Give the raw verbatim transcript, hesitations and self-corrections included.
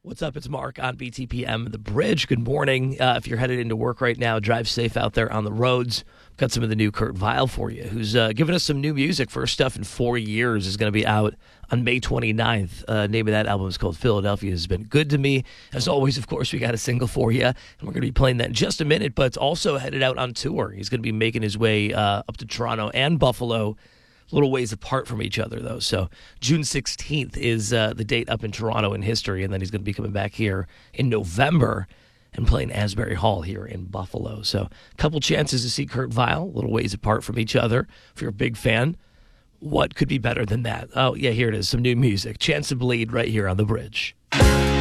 What's up? It's Mark on B T P M The Bridge. Good morning. Uh, if you're headed into work right now, drive safe out there on the roads. Got some of the new Kurt Vile for you, who's uh, giving us some new music. First stuff in four years is going to be out on May twenty-ninth. Uh, name of that album is called Philadelphia Has Been Good to Me. As always, of course, we got a single for you, and we're going to be playing that in just a minute, but it's also headed out on tour. He's going to be making his way uh, up to Toronto and Buffalo, a little ways apart from each other, though. So June sixteenth is uh, the date up in Toronto in history, and then he's going to be coming back here in November and playing Asbury Hall here in Buffalo. So a couple chances to see Kurt Vile, a little ways apart from each other. If you're a big fan, what could be better than that? Oh, yeah, here it is, some new music. Chance to Bleed right here on The Bridge.